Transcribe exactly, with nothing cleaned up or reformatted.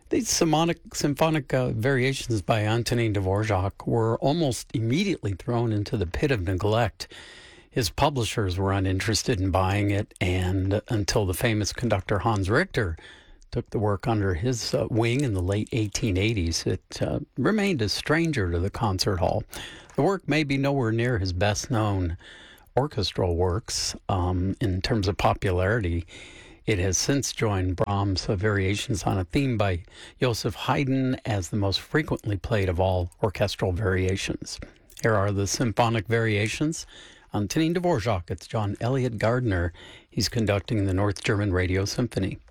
These symphonic, symphonic uh, variations by Antonin Dvorak were almost immediately thrown into the pit of neglect. His publishers were uninterested in buying it, and until the famous conductor Hans Richter took the work under his uh, wing in the late eighteen eighties, it uh, remained a stranger to the concert hall. The work may be nowhere near his best-known orchestral works um, in terms of popularity. It has since joined Brahms' uh, variations on a theme by Joseph Haydn as the most frequently played of all orchestral variations. Here are the symphonic variations. Antonin Dvorak, it's John Elliott Gardner. He's conducting the North German Radio Symphony.